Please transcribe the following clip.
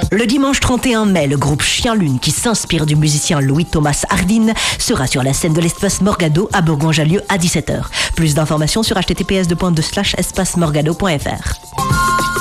Le dimanche 31 mai, le groupe Chien Lune, qui s'inspire du musicien Louis-Thomas Hardin, sera sur la scène de l'Espace Morgado à Bourgoin-Jallieu à 17h. Plus d'informations sur https://espacemorgado.fr.